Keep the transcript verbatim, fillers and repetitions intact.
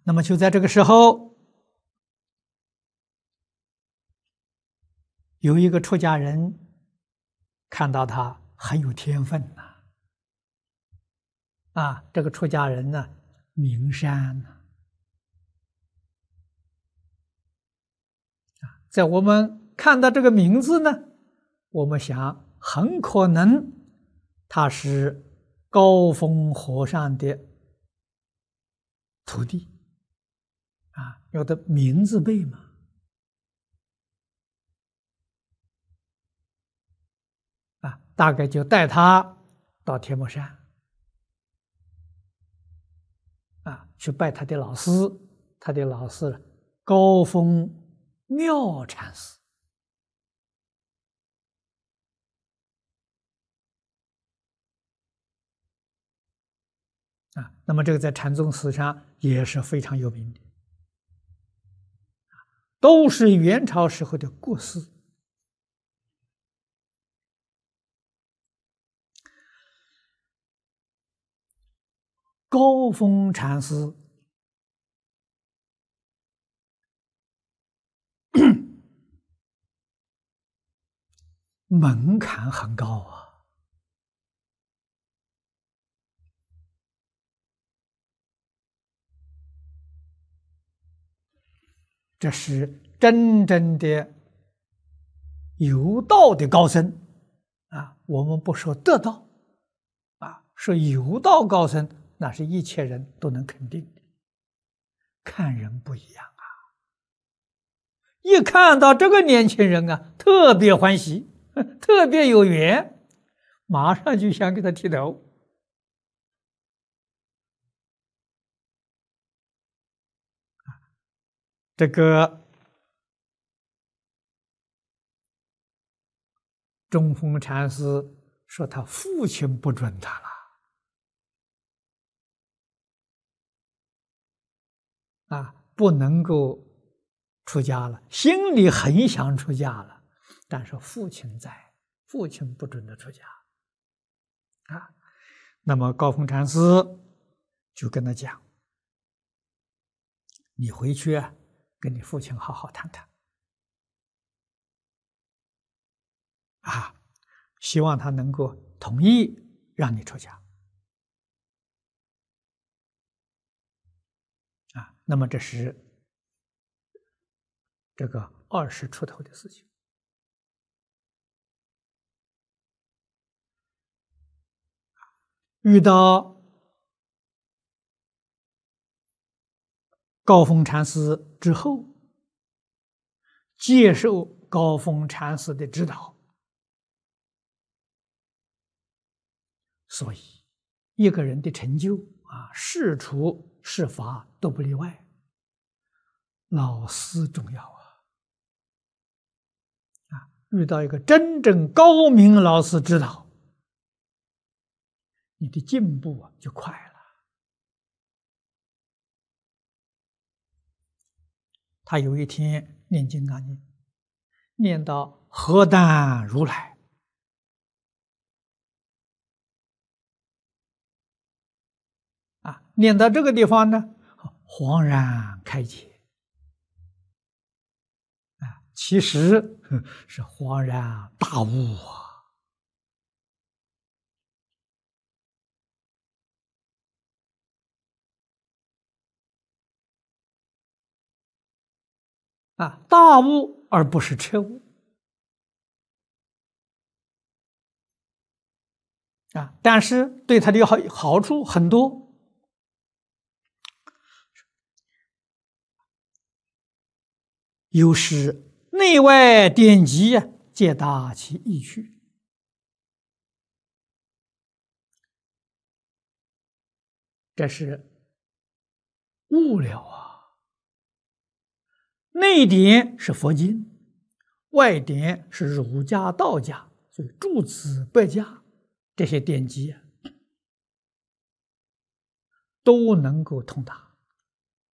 那么就在这个时候，有一个出家人看到他很有天分呐、啊，啊，这个出家人呢，名山呐、啊，在我们看到这个名字呢，我们想很可能他是高峰和尚的徒弟啊，有的名字背嘛。啊，大概就带他到天目山啊，去拜他的老师，他的老师高峰妙禅师啊。那么这个在禅宗史上也是非常有名的，都是元朝时候的国师。高峰禅师门槛很高啊，这是真正的有道的高僧啊。我们不说得道啊，说有道高僧，那是一切人都能肯定的。看人不一样啊，一看到这个年轻人啊，特别欢喜，特别有缘，马上就想给他剃头。这个中峰禅师说他父亲不准他了啊，不能够出家了，心里很想出家了，但是父亲在，父亲不准他出家啊。那么高峰禅师就跟他讲：“你回去啊，跟你父亲好好谈谈啊，希望他能够同意让你出家啊。”那么这是这个二十出头的事情。遇到高峰禅师之后，接受高峰禅师的指导，所以一个人的成就啊，事出事法都不例外，老师重要啊！啊，遇到一个真正高明老师指导，你的进步啊就快了。他有一天念经啊，念念到何丹如来，啊，念到这个地方呢，恍然开解，啊，其实是恍然大悟啊。啊，大悟而不是彻悟啊，但是对他的好好处很多。有时内外典籍啊，皆达其意趣。这是悟了啊！内典是佛经，外典是儒家、道家，所以诸子百家这些典籍啊，都能够通达。